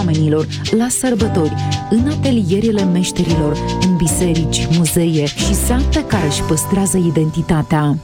oamenilor, la sărbători, în atelierele meșterilor, în biserici, muzee și sate care își păstrează identitatea.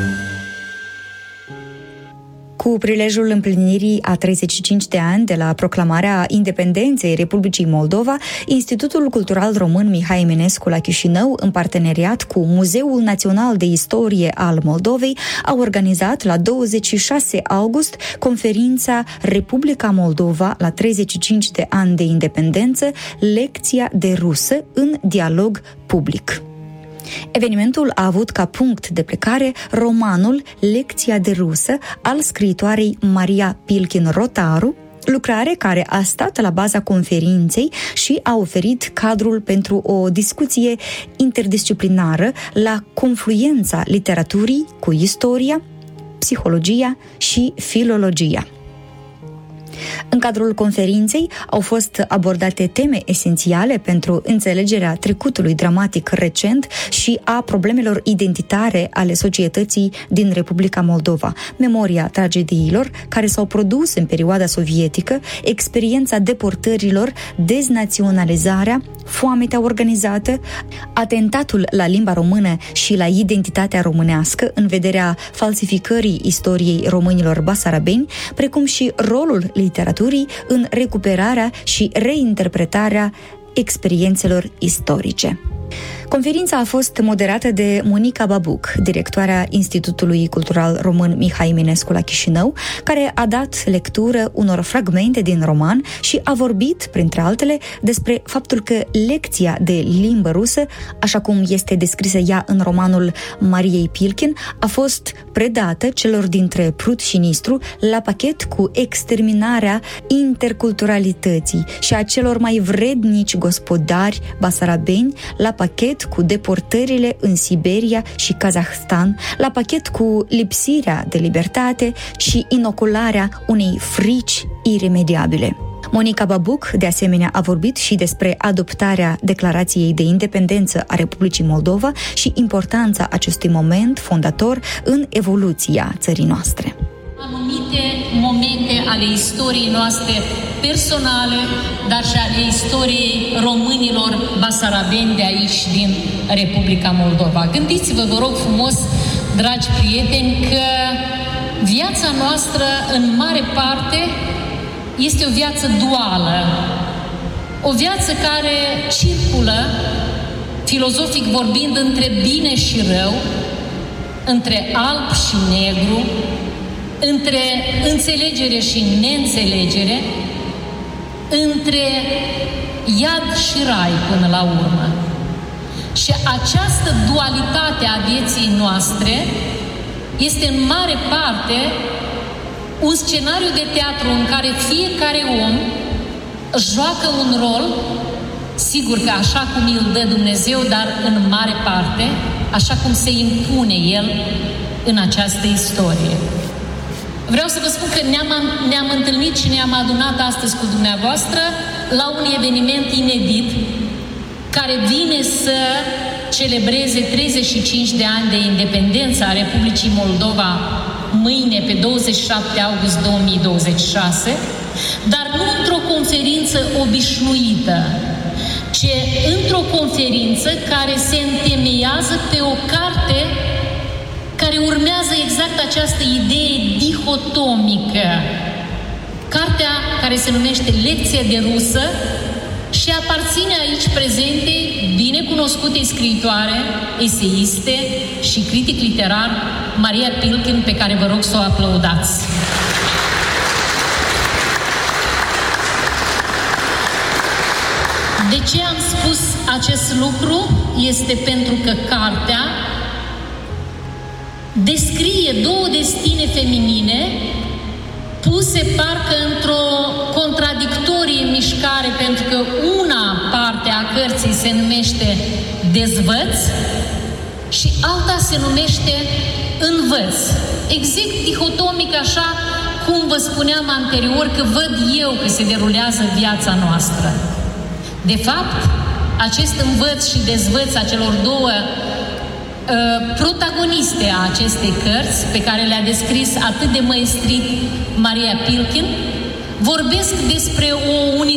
Cu prilejul împlinirii a 35 de ani de la proclamarea independenței Republicii Moldova, Institutul Cultural Român Mihai Eminescu la Chișinău, în parteneriat cu Muzeul Național de Istorie al Moldovei, a organizat la 26 august conferința Republica Moldova la 35 de ani de independență, lecția de rusă în dialog public. Evenimentul a avut ca punct de plecare romanul Lecția de rusă al scriitoarei Maria Pilkin-Rotaru, lucrare care a stat la baza conferinței și a oferit cadrul pentru o discuție interdisciplinară la confluența literaturii cu istoria, psihologia și filologia. În cadrul conferinței au fost abordate teme esențiale pentru înțelegerea trecutului dramatic recent și a problemelor identitare ale societății din Republica Moldova, memoria tragediilor care s-au produs în perioada sovietică, experiența deportărilor, deznaționalizarea, foametea organizată, atentatul la limba română și la identitatea românească în vederea falsificării istoriei românilor basarabeni, precum și rolul literaturii în recuperarea și reinterpretarea experiențelor istorice. Conferința a fost moderată de Monica Babuc, directoarea Institutului Cultural Român Mihai Eminescu la Chișinău, care a dat lectură unor fragmente din roman și a vorbit, printre altele, despre faptul că lecția de limbă rusă, așa cum este descrisă ea în romanul Mariei Pilkin, a fost predată celor dintre Prut și Nistru la pachet cu exterminarea interculturalității și a celor mai vrednici gospodari basarabeni, la pachet cu deportările în Siberia și Kazahstan, la pachet cu lipsirea de libertate și inocularea unei frici iremediabile. Monica Babuc, de asemenea, a vorbit și despre adoptarea Declarației de Independență a Republicii Moldova și importanța acestui moment fondator în evoluția țării noastre. Anumite momente ale istoriei noastre personale, dar și ale istoriei românilor basarabeni de aici, din Republica Moldova. Gândiți-vă, vă rog frumos, dragi prieteni, că viața noastră, în mare parte, este o viață duală. O viață care circulă, filozofic vorbind, între bine și rău, între alb și negru, între înțelegere și neînțelegere, între iad și rai până la urmă. Și această dualitate a vieții noastre este în mare parte un scenariu de teatru în care fiecare om joacă un rol, sigur că așa cum îl dă Dumnezeu, dar în mare parte așa cum se impune el în această istorie. Vreau să vă spun că ne-am întâlnit și ne-am adunat astăzi cu dumneavoastră la un eveniment inedit care vine să celebreze 35 de ani de independență a Republicii Moldova mâine, pe 27 august 2026, dar nu într-o conferință obișnuită, ci într-o conferință care se întemeiază pe o carte care urmează exact această idee dihotomică. Cartea care se numește Lecția de rusă și aparține aici prezente binecunoscutei scriitoare, eseiste și critic literar Maria Pilkin, pe care vă rog să o aplaudați. De ce am spus acest lucru? Este pentru că cartea descrie două destine feminine puse parcă într-o contradictorie mișcare, pentru că una parte a cărții se numește Dezvăț și alta se numește Învăț. Exact dihotomic, așa cum vă spuneam anterior, că văd eu că se derulează viața noastră. De fapt, acest învăț și dezvăț a celor două protagoniste a acestei cărți, pe care le-a descris atât de măestrit Maria Pilkin, vorbesc despre o